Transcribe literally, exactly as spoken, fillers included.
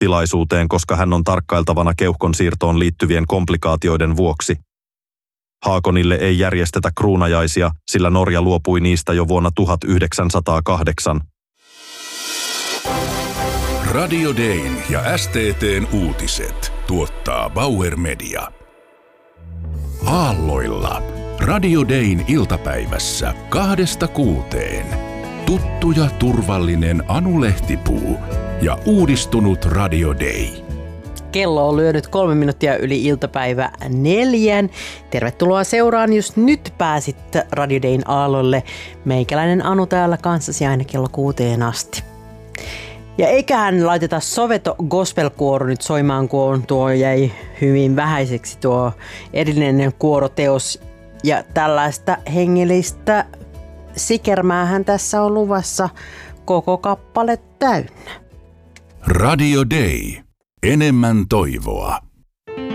tilaisuuteen, koska hän on tarkkailtavana keuhkon siirtoon liittyvien komplikaatioiden vuoksi. Haakonille ei järjestetä kruunajaisia, sillä Norja luopui niistä jo vuonna tuhatyhdeksänsataakahdeksan. Radio Dayn ja S T T:n uutiset tuottaa Bauer Media. Aalloilla. Radio Dayn iltapäivässä kahdesta kuuteen. Tuttu ja turvallinen Anu Lehtipuu ja uudistunut Radio Day. Kello on lyönyt kolme minuuttia yli iltapäivä neljän. Tervetuloa seuraan, jos nyt pääsit Radio Dayn aallolle. Meikäläinen Anu täällä kanssasi aina kello kuuteen asti. Ja eiköhän laiteta Soveto gospel-kuoro nyt soimaan, kun tuo jäi hyvin vähäiseksi tuo edellinen kuoroteos. Ja tällaista hengellistä sikermäähän tässä on luvassa koko kappale täynnä. Radio Day. Enemmän toivoa.